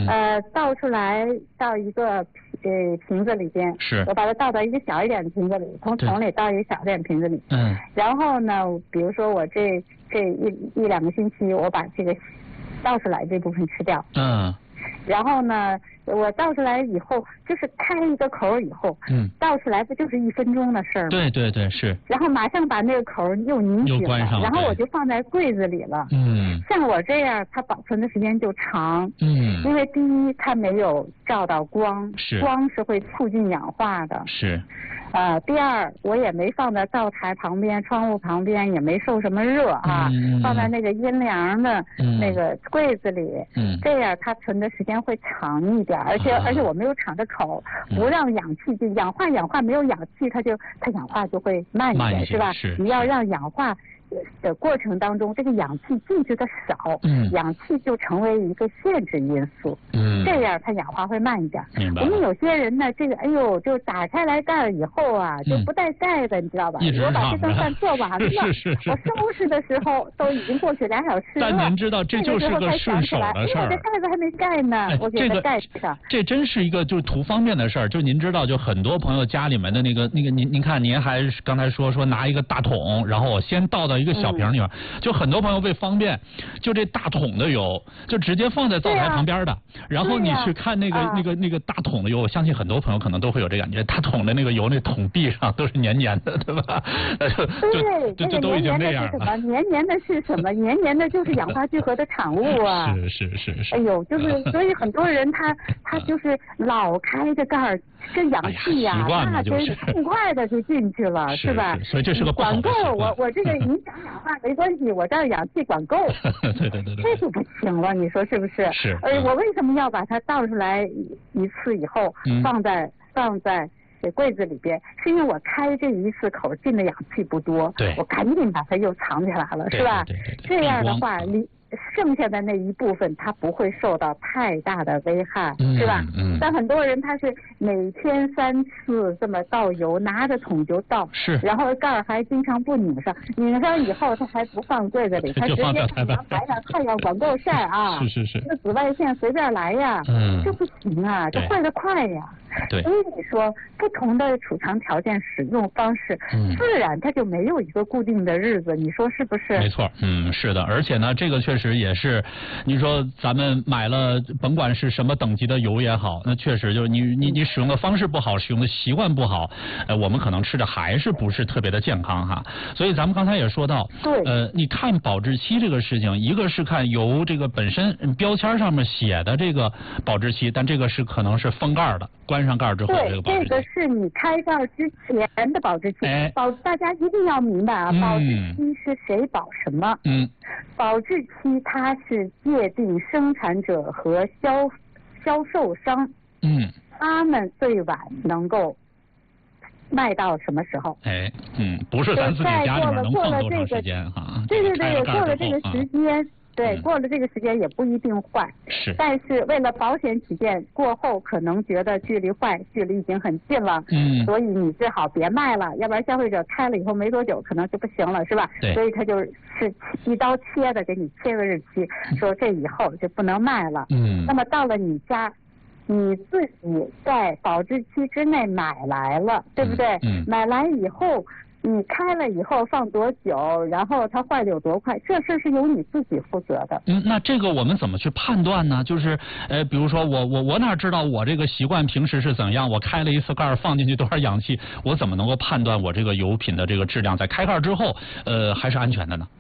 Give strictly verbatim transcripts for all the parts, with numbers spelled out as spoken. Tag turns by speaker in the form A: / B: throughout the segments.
A: 呃，倒出来到一个呃瓶子里边，
B: 是，
A: 我把它倒到一个小一点的瓶子里，从桶里倒一个小一点的瓶子里，
B: 嗯，
A: 然后呢，比如说我这这一一两个星期，我把这个倒出来这部分吃掉，
B: 嗯，
A: 然后呢，我倒出来以后，就是开一个口以后，
B: 嗯，
A: 倒出来不就是一分钟的事儿吗？
B: 对对对，是。
A: 然后马上把那个口又拧紧了，然后我就放在柜子里了。
B: 嗯，
A: 像我这样，它保存的时间就长。
B: 嗯，
A: 因为第一，它没有照到光，
B: 是
A: 光是会促进氧化的。
B: 是。
A: 呃，第二，我也没放在灶台旁边、窗户旁边，也没受什么热啊，
B: 嗯、
A: 放在那个阴凉的那个柜子里，
B: 嗯，
A: 这样它存的时间会长一点，而且、啊、而且我没有敞着口，不让氧气进，氧化氧化没有氧气，它就它氧化就会慢一点，
B: 是
A: 吧？
B: 是
A: 你要让氧化的过程当中，这个氧气进去的少，
B: 嗯，
A: 氧气就成为一个限制因素，
B: 嗯，
A: 这样它氧化会慢一点。
B: 明白。
A: 我们有些人呢，这个哎呦，就打开来盖儿以后啊，就不带盖的，嗯、你知道吧？我把这顿饭做完了，
B: 是是是，
A: 我收拾的时候都已经过去俩小时了。
B: 但您知道，这就是个顺手的事儿。
A: 我这盖子还没盖呢，
B: 哎、
A: 我给它盖上、
B: 这个。这真是一个就是图方便的事儿。就您知道，就很多朋友家里面的那个那个，您您看，您还刚才说说拿一个大桶，然后我先倒到一个小瓶里面。嗯，就很多朋友为方便，就这大桶的油就直接放在灶台旁边的，啊、然后你去看那个、啊、那个那个大桶的油，我相信很多朋友可能都会有这感觉，大桶的那个油那桶壁上都是黏黏的，对吧？
A: 对，
B: 就就都已经这样了。
A: 黏黏的是什么？黏黏的就是氧化聚合的产物啊！
B: 是是是是。
A: 哎呦，就是所以很多人他他就是老开着盖儿。这氧气呀、啊，
B: 哎、
A: 那真是痛快的就进去了，
B: 是
A: 吧？
B: 所以这是个不好的
A: 管够，我我这个你想氧化没关系，我这儿氧气管够。
B: 对对对对，
A: 这就不行了，你说是不是？
B: 是。
A: 呃，我为什么要把它倒出来一次以后，
B: 嗯、
A: 放在放在柜子里边？是因为我开这一次口进的氧气不多，
B: 对，
A: 我赶紧把它又藏起来了，是吧？
B: 对对对对，
A: 这样的话，你。剩下的那一部分，它不会受到太大的危害，
B: 嗯、
A: 是吧？
B: 嗯。
A: 但很多人他是每天三次这么倒油，拿着桶就倒，
B: 是。
A: 然后盖儿还经常不拧上，拧上以后他还不放柜子里，他直接放阳台上，太阳管够晒啊！
B: 是是是。
A: 这紫外线随便来呀，
B: 嗯，
A: 这不行啊，这坏得快呀。
B: 对。
A: 所以你说不同的储藏条件、使用方式，
B: 嗯，
A: 自然它就没有一个固定的日子，你说是不是？
B: 没错，嗯，是的，而且呢，这个确实也是，你说咱们买了，甭管是什么等级的油也好，那确实就是你你你使用的方式不好，使用的习惯不好，呃，我们可能吃的还是不是特别的健康哈。所以咱们刚才也说到，
A: 对，
B: 呃，你看保质期这个事情，一个是看油这个本身标签上面写的这个保质期，但这个是可能是封盖的。关上盖之后这个保质期，
A: 对，这个是你开盖之前的保质期。
B: 哎，
A: 保大家一定要明白啊，
B: 嗯、
A: 保质期是谁保什么？
B: 嗯，
A: 保质期它是界定生产者和销销售商，
B: 嗯，
A: 他们最晚能够卖到什么时候？
B: 哎，嗯，不是咱自己家里面能放多长时间哈？
A: 对对对，过了这个时间。对，过了这个时间也不一定坏，
B: 是。
A: 但是为了保险起见，过后可能觉得距离坏距离已经很近了，
B: 嗯，
A: 所以你最好别卖了，要不然消费者开了以后没多久可能就不行了，是吧？
B: 对。
A: 所以他就是一刀切的给你切个日期，说这以后就不能卖了。
B: 嗯。
A: 那么到了你家，你自己在保质期之内买来了，对不对？
B: 嗯。嗯
A: 买来以后。你开了以后放多久，然后它坏的有多快，这事是由你自己负责的。
B: 嗯，那这个我们怎么去判断呢？就是呃，比如说我我我哪知道我这个习惯平时是怎样？我开了一次盖放进去多少氧气，我怎么能够判断我这个油品的这个质量在开盖之后呃还是安全的呢？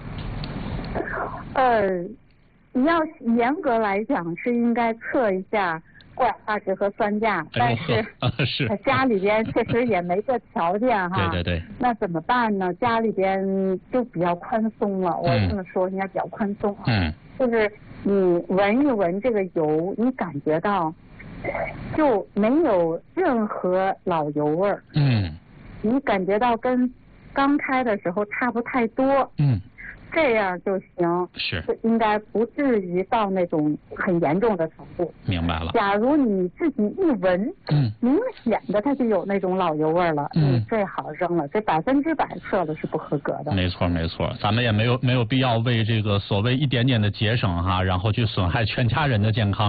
A: 呃，你要严格来讲是应该测一下。过氧化值和酸价，但是、
B: 啊、是
A: 家里边确实也没这条件哈。
B: 对对对。
A: 那怎么办呢？家里边就比较宽松了，我这么说应该比较宽松啊。
B: 嗯。
A: 就是你闻一闻这个油，你感觉到就没有任何老油味儿。
B: 嗯。
A: 你感觉到跟刚开的时候差不太多。
B: 嗯。
A: 这样就行，
B: 是
A: 应该不至于到那种很严重的程度。
B: 明白了。
A: 假如你自己一闻，
B: 嗯，
A: 明显的它就有那种老油味了，
B: 嗯，
A: 你最好扔了，这百分之百测的是不合格的。
B: 没错没错，咱们也没有没有必要为这个所谓一点点的节省哈，然后去损害全家人的健康。